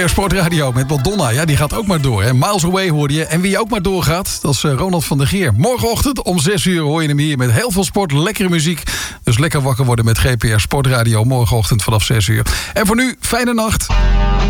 Sportradio met Madonna, ja, die gaat ook maar door. Hè? Miles Away hoorde je. En wie ook maar doorgaat, dat is Ronald van der Geer. Morgenochtend om 6 uur hoor je hem hier met heel veel sport, lekkere muziek. Dus lekker wakker worden met GPR Sportradio morgenochtend vanaf 6 uur. En voor nu, fijne nacht.